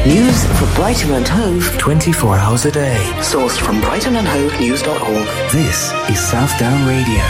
News for Brighton and Hove 24 hours a day. Sourced from brightonandhovenews.org. This is South Down Radio.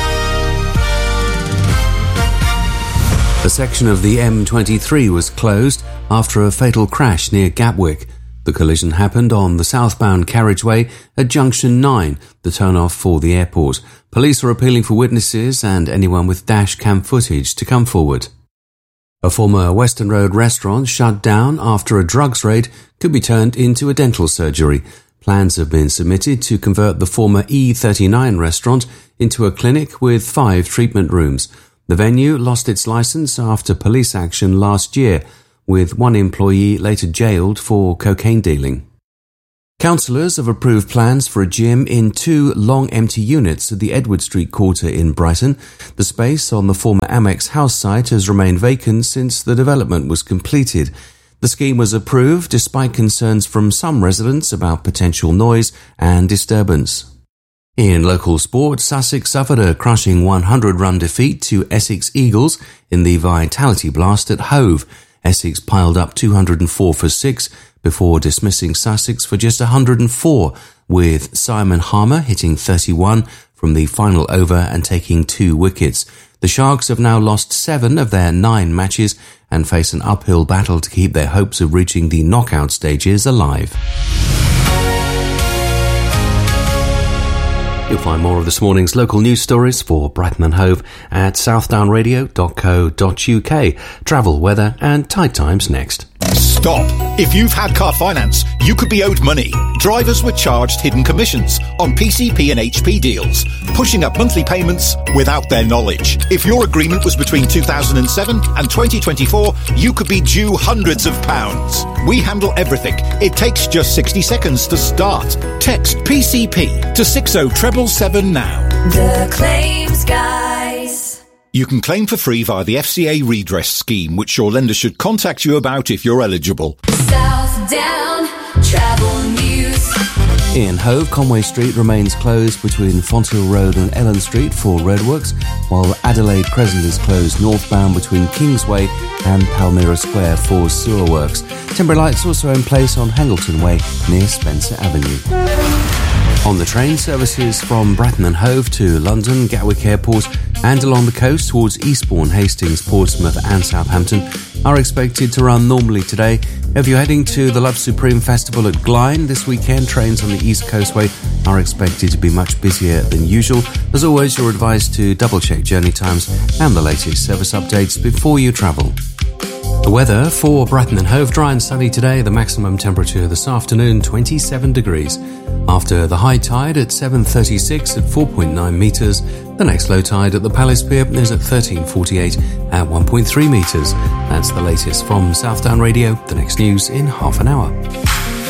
A section of the M23 was closed after a fatal crash near Gatwick. The collision happened on the southbound carriageway at Junction 9, the turn-off for the airport. Police are appealing for witnesses and anyone with dash cam footage to come forward. A former Western Road restaurant shut down after a drugs raid could be turned into a dental surgery. Plans have been submitted to convert the former E39 restaurant into a clinic with 5 treatment rooms. The venue lost its license after police action last year, with one employee later jailed for cocaine dealing. Councillors have approved plans for a gym in 2 long empty units at the Edward Street quarter in Brighton. The space on the former Amex house site has remained vacant since the development was completed. The scheme was approved despite concerns from some residents about potential noise and disturbance. In local sport, Sussex suffered a crushing 100-run defeat to Essex Eagles in the Vitality Blast at Hove. Essex piled up 204 for 6 before dismissing Sussex for just 104, with Simon Harmer hitting 31 from the final over and taking 2 wickets. The Sharks have now lost 7 of their 9 matches and face an uphill battle to keep their hopes of reaching the knockout stages alive. You'll find more of this morning's local news stories for Brighton and Hove at southdownradio.co.uk. Travel, weather and tide times next. Stop! If you've had car finance, you could be owed money. Drivers were charged hidden commissions on PCP and HP deals, pushing up monthly payments without their knowledge. If your agreement was between 2007 and 2024, you could be due hundreds of pounds. We handle everything. It takes just 60 seconds to start. Text PCP to 60777 now. The Claims Guys. You can claim for free via the FCA redress scheme, which your lender should contact you about if you're eligible. South Down Travel News. In Hove, Conway Street remains closed between Fonthill Road and Ellen Street for roadworks, while Adelaide Crescent is closed northbound between Kingsway and Palmyra Square for sewer works. Temporary lights also in place on Hangleton Way near Spencer Avenue. On the train, services from Brighton and Hove to London, Gatwick Airport and along the coast towards Eastbourne, Hastings, Portsmouth and Southampton are expected to run normally today. If you're heading to the Love Supreme Festival at Glynde this weekend, trains on the East Coastway are expected to be much busier than usual. As always, you're advised to double-check journey times and the latest service updates before you travel. The weather for Brighton and Hove: dry and sunny today. The maximum temperature this afternoon, 27 degrees. After the high tide at 7:36 at 4.9 metres, the next low tide at the Palace Pier is at 13:48 at 1.3 metres. That's the latest from South Down Radio. The next news in half an hour.